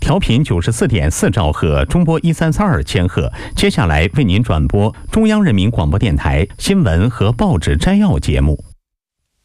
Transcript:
调频94.4兆赫，中波1332千赫。接下来为您转播中央人民广播电台新闻和报纸摘要节目。